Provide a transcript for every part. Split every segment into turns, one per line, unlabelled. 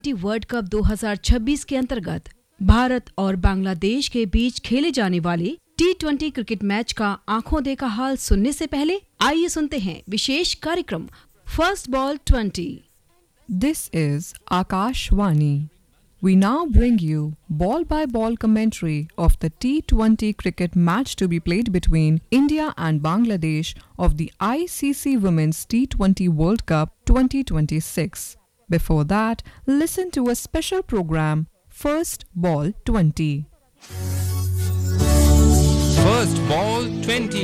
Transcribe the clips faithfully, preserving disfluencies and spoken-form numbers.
T world cup दो हज़ार छब्बीस के अंतर्गत भारत और बांग्लादेश के बीच खेले जाने वाले टी ट्वेंटी क्रिकेट मैच का आंखों देखा हाल सुनने से पहले आइए सुनते हैं विशेष कार्यक्रम first ball twenty.
This is Akashvani. We now bring you ball-by-ball commentary of the T twenty cricket match to be played between India and Bangladesh of the I C C Women's T twenty World Cup twenty twenty-six. Before that, listen to a special program, First Ball twenty.
First Ball twenty.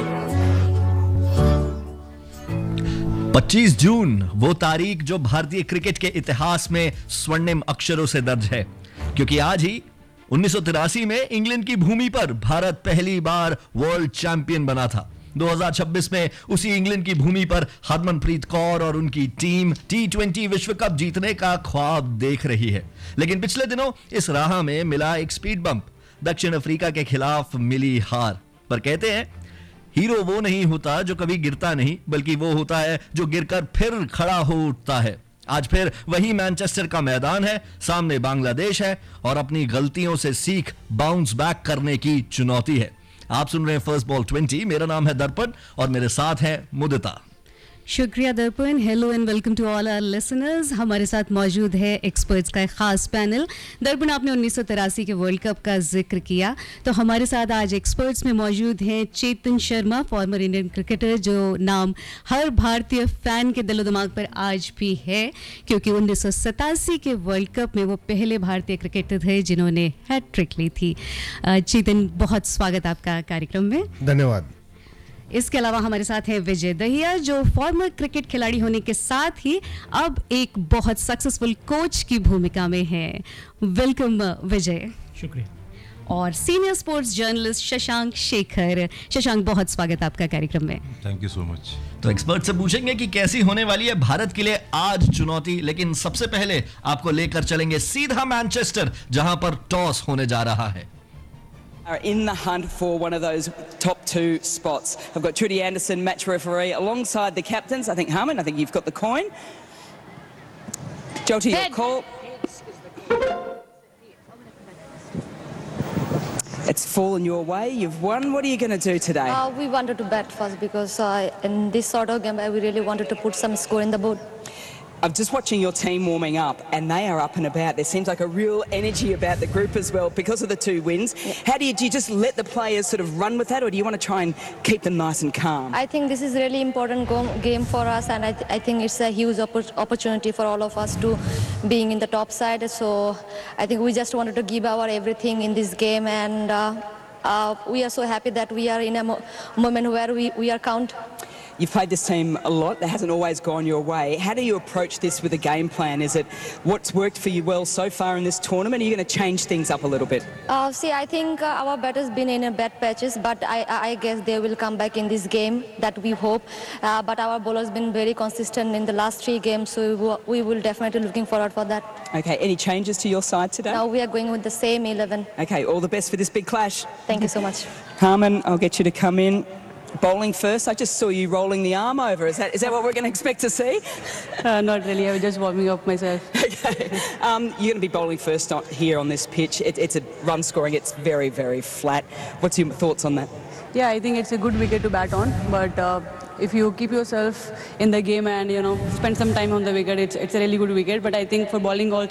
पच्चीस जून वो तारीख जो भारतीय cricket के इतिहास में स्वर्णिम अक्षरों से दर्ज है, क्योंकि आज ही उन्नीस सौ तिरासी में इंग्लैंड की भूमि पर भारत पहली बार वर्ल्ड चैंपियन बना था। दो हज़ार छब्बीस में उसी इंग्लैंड की भूमि पर हरमनप्रीत कौर और उनकी टीम टी ट्वेंटी विश्व कप जीतने का ख्वाब देख रही है। लेकिन पिछले दिनों इस राह में मिला एक स्पीड बम्प, दक्षिण अफ्रीका के खिलाफ मिली हार। पर कहते हैं हीरो वो नहीं होता जो कभी गिरता नहीं, बल्कि वो होता है जो गिरकर फिर खड़ा हो उठता है। आज फिर वही मैनचेस्टर का मैदान है, सामने बांग्लादेश है और अपनी गलतियों से सीख बाउंस बैक करने की चुनौती है। आप सुन रहे हैं फर्स्ट बॉल ट्वेंटी। मेरा नाम है दर्पण और मेरे साथ है मुदिता।
शुक्रिया दर्पण। Hello and welcome to all our listeners. हमारे साथ मौजूद है एक्सपर्ट्स का एक खास पैनल। दर्पण, आपने उन्नीस सौ तिरासी के वर्ल्ड कप का जिक्र किया, तो हमारे साथ आज एक्सपर्ट्स में मौजूद हैं Chetan Sharma, former Indian cricketer, जो नाम हर भारतीय फैन के दिलो दिमाग पर आज भी है, क्योंकि उन्नीस सौ सतासी के वर्ल्ड कप में वो पहले भारतीय क्रिकेटर थे जिन्होंने हैट्रिक ली थी। चेतन, बहुत स्वागत आपका कार्यक्रम में।
धन्यवाद।
इसके अलावा हमारे साथ हैं विजय दहिया, जो फॉर्मर क्रिकेट खिलाड़ी होने के साथ ही अब एक बहुत सक्सेसफुल कोच की भूमिका में हैं। वेलकम विजय।
शुक्रिया।
और senior sports journalist Shashank Shekhar. Shashank, बहुत स्वागत आपका कार्यक्रम में।
Thank you so much.
तो एक्सपर्ट से पूछेंगे कि कैसी होने वाली है भारत के लिए आज चुनौती, लेकिन सबसे पहले आपको लेकर चलेंगे सीधा मैनचेस्टर, जहां पर टॉस होने जा रहा है।
Are in the hunt for one of those top two spots. I've got Trudy Anderson, match referee, alongside the captains. I think Harman, I think you've got the coin. Jolty, your call. It's fallen your way. You've won. What are you going to do today?
Uh, we wanted to bat first because uh, in this sort of game, uh, we really wanted to put some score in the board.
I'm just watching your team warming up, and they are up and about. There seems like a real energy about the group as well because of the two wins. Yeah. How do you, do you just let the players sort of run with that, or do you want to try and keep them nice and calm?
I think this is really important go- game for us, and I, th- I think it's a huge oppor- opportunity for all of us to being in the top side. So I think we just wanted to give our everything in this game, and uh, uh, we are so happy that we are in a mo- moment where we, we are count.
You've played this team a lot. That hasn't always gone your way. How do you approach this with a game plan? Is it what's worked for you well so far in this tournament? Are you going to change things up a little bit?
Uh, see, I think uh, our batters been in a bad patches, but I, I guess they will come back in this game. That we hope. Uh, but our bowlers been very consistent in the last three games, so we will, we will definitely looking forward for that.
Okay. Any changes to your side today?
Now we are going with the same eleven.
Okay. All the best for this big clash.
Thank you so much.
Harman, I'll get you to come in. Bowling first. I just saw you rolling the arm over. Is that is that what we're going to expect to see?
Uh, not really. I was just warming up myself.
Okay. Um, you're going to be bowling first on, here on this pitch. It, it's a run scoring. It's very very flat. What's your thoughts on that?
Yeah, I think it's a good wicket to bat on. But uh, if you keep yourself in the game and you know spend some time on the wicket, it's it's a really good wicket. But I think for bowling also,